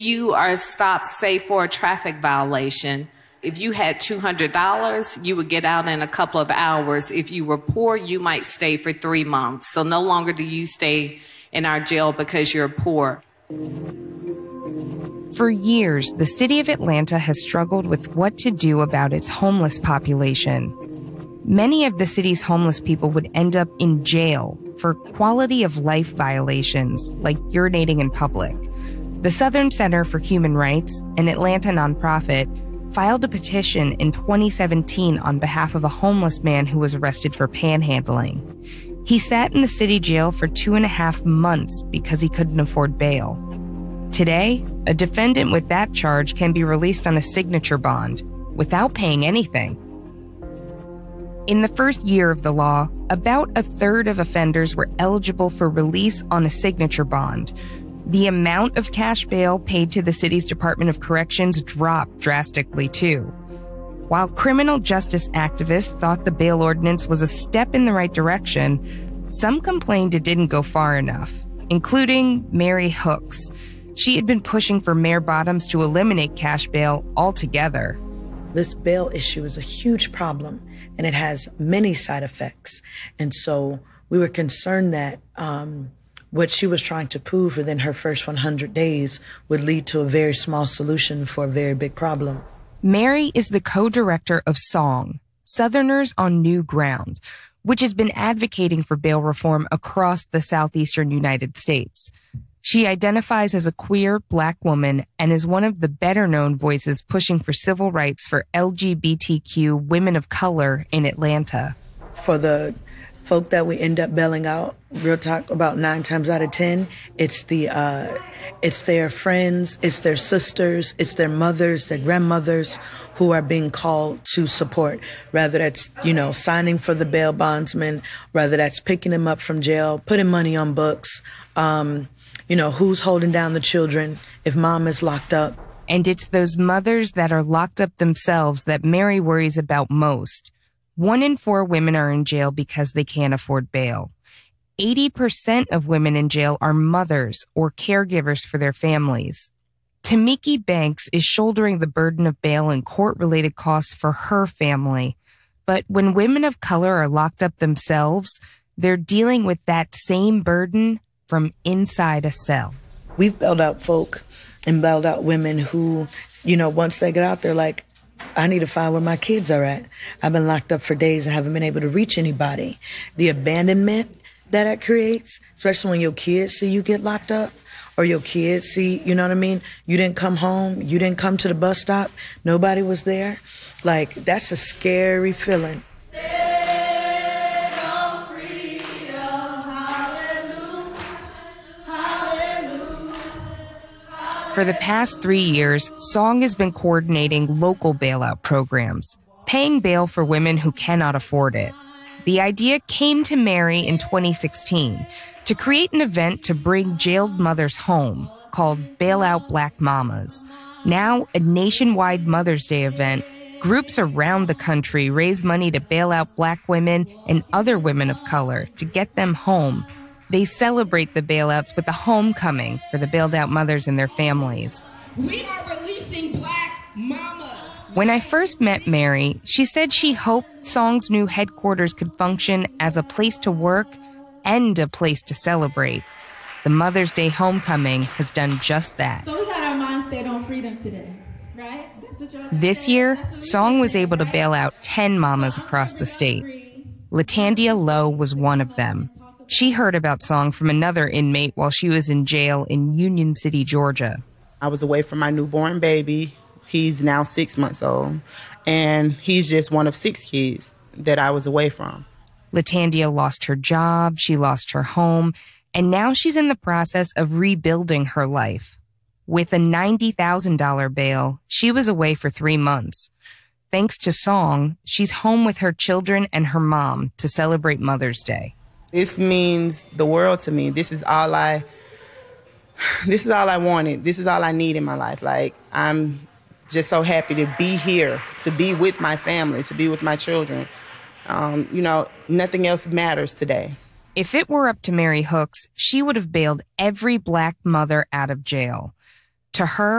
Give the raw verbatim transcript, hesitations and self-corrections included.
You are stopped, say, for a traffic violation. If you had two hundred dollars, you would get out in a couple of hours. If you were poor, you might stay for three months. So no longer do you stay in our jail because you're poor. For years, the city of Atlanta has struggled with what to do about its homeless population. Many of the city's homeless people would end up in jail for quality of life violations, like urinating in public. The Southern Center for Human Rights, an Atlanta nonprofit, filed a petition in twenty seventeen on behalf of a homeless man who was arrested for panhandling. He sat in the city jail for two and a half months because he couldn't afford bail. Today, a defendant with that charge can be released on a signature bond without paying anything. In the first year of the law, about a third of offenders were eligible for release on a signature bond. The amount of cash bail paid to the city's Department of Corrections dropped drastically, too. While criminal justice activists thought the bail ordinance was a step in the right direction, some complained it didn't go far enough, including Mary Hooks. She had been pushing for Mayor Bottoms to eliminate cash bail altogether. This bail issue is a huge problem, and it has many side effects. And so we were concerned that um, what she was trying to prove within her first one hundred days would lead to a very small solution for a very big problem. Mary is the co-director of SONG, Southerners on New Ground, which has been advocating for bail reform across the southeastern United States. She identifies as a queer Black woman and is one of the better-known voices pushing for civil rights for L G B T Q women of color in Atlanta. For the folk that we end up bailing out, real talk, about nine times out of ten, it's the uh, it's their friends, it's their sisters, it's their mothers, their grandmothers who are being called to support. Whether that's, you know, signing for the bail bondsman, whether that's picking them up from jail, putting money on books, um, you know, who's holding down the children if mom is locked up. And it's those mothers that are locked up themselves that Mary worries about most. One in four women are in jail because they can't afford bail. eighty percent of women in jail are mothers or caregivers for their families. Tamiki Banks is shouldering the burden of bail and court-related costs for her family. But when women of color are locked up themselves, they're dealing with that same burden from inside a cell. We've bailed out folk and bailed out women who, you know, once they get out, they're like, I need to find where my kids are at. I've been locked up for days and haven't been able to reach anybody. The abandonment that it creates, especially when your kids see you get locked up, or your kids see, you know what I mean? You didn't come home, you didn't come to the bus stop, nobody was there. Like, that's a scary feeling. For the past three years, SONG has been coordinating local bailout programs, paying bail for women who cannot afford it. The idea came to Mary in twenty sixteen to create an event to bring jailed mothers home called Bail Out Black Mamas. Now a nationwide Mother's Day event, groups around the country raise money to bail out Black women and other women of color to get them home. They celebrate the bailouts with a homecoming for the bailed out mothers and their families. We are releasing Black mamas. When I first met Mary, she said she hoped SONG's new headquarters could function as a place to work and a place to celebrate. The Mother's Day homecoming has done just that. So we got our mindset on freedom today, right? That's what y'all This year, SONG was able to bail out ten mamas across the state. Latandia Lowe was one of them. She heard about SONG from another inmate while she was in jail in Union City, Georgia. I was away from my newborn baby. He's now six months old, and he's just one of six kids that I was away from. Latandia lost her job, she lost her home, and now she's in the process of rebuilding her life. With a ninety thousand dollars bail, she was away for three months. Thanks to SONG, she's home with her children and her mom to celebrate Mother's Day. This means the world to me. This is all I, this is all I wanted. This is all I need in my life. Like, I'm just so happy to be here, to be with my family, to be with my children. Um, you know, nothing else matters today. If it were up to Mary Hooks, she would have bailed every Black mother out of jail. To her,